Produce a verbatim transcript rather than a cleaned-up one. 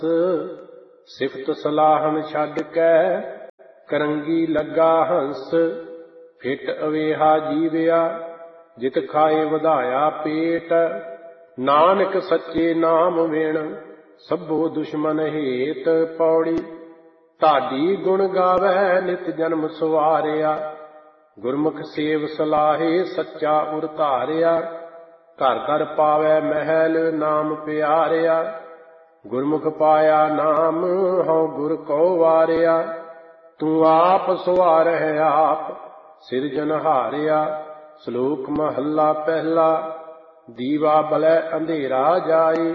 ਸਿਫਤ ਸਲਾਹਨ ਛੱਡ ਕੈ ਕਰੰਗੀ ਲੱਗਾ ਹੰਸ। ਫਿਟ ਅਵੇਹਾ ਜੀਵਿਆ ਜਿਤ ਖਾਏ ਵਧਾਇਆ ਪੇਟ। ਨਾਨਕ ਸੱਚੇ ਨਾਮ ਵਿਣ ਸਭੋ ਦੁਸ਼ਮਨ ਹੇਤ। ਪੌੜੀ ਢਾਡੀ ਗੁਣ ਗਾਵੈ ਨਿਤ ਜਨਮ ਸਵਾਰਿਆ। ਗੁਰਮੁਖ ਸੇਵ ਸਲਾਹੇ ਸੱਚਾ ਉਰ ਧਾਰਿਆ। ਘਰ ਘਰ ਪਾਵੈ ਮਹਿਲ ਨਾਮ ਪਿਆਰਿਆ। ਗੁਰਮੁਖ ਪਾਇਆ ਨਾਮ ਹਉ ਗੁਰ ਕਉ ਵਾਰਿਆ। ਤੂੰ ਆਪ ਸਵਾਰਹਿ ਆਪ ਸਿਰਜਨਹਾਰਿਆ। ਸ਼ਲੋਕ ਮਹੱਲਾ ਪਹਿਲਾ। ਦੀਵਾ ਬਲੈ ਅੰਧੇਰਾ ਜਾਏ